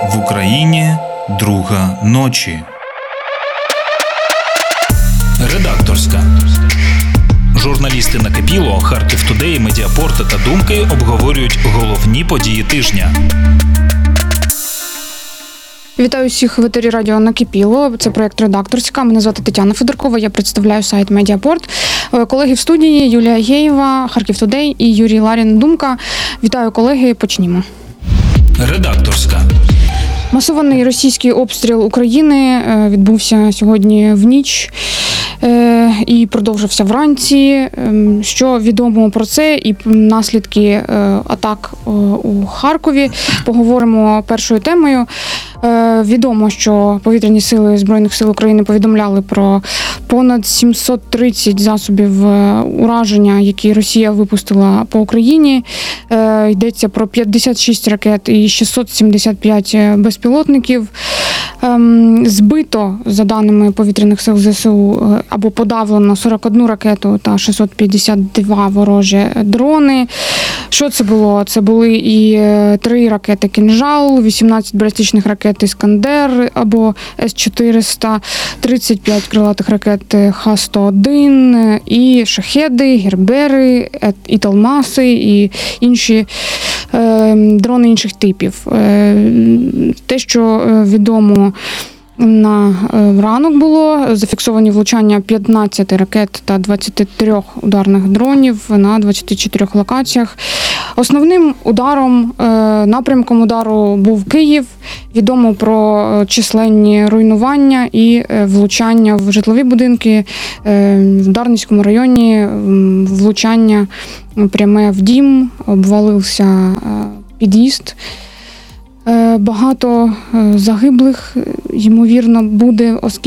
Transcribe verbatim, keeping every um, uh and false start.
В Україні друга ночі. Редакторська. Журналісти «Накипіло», «Харків Тудей», «Медіапорт» та «Думки» обговорюють головні події тижня. Вітаю всіх в етері радіо «Накипіло». Це проєкт «Редакторська». Мене звати Тетяна Федоркова, я представляю сайт «Медіапорт». Колеги в студії Юлія Геєва, «Харків Тудей» і Юрій Ларін, «Думка». Вітаю, колеги, почнімо. Редакторська. Масований російський обстріл України відбувся сьогодні в ніч і продовжився вранці. Що відомо про це і наслідки атак у Харкові, поговоримо першою темою. Відомо, що повітряні сили Збройних сил України повідомляли про понад сімсот тридцять засобів ураження, які Росія випустила по Україні. Йдеться про п'ятдесят шість ракет і шістсот сімдесят п'ять безпілотників. Збито, за даними повітряних сил ЗСУ, або подавлено сорок одну ракету та шістсот п'ятдесят два ворожі дрони. Що це було? Це були і три ракети «Кинжал», вісімнадцять балістичних ракет «Іскандер» або С чотириста, тридцять п'ять крилатих ракет Х сто один, і «Шахеди», «Гербери», «Італмаси» і інші е, дрони інших типів. Е, те, що відомо на ранок було, зафіксовані влучання п'ятнадцяти ракет та двадцяти трьох ударних дронів на двадцяти чотирьох локаціях. Основним ударом, напрямком удару був Київ. Відомо про численні руйнування і влучання в житлові будинки. В Дарницькому районі влучання пряме в дім, обвалився під'їзд. Багато загиблих, ймовірно, буде,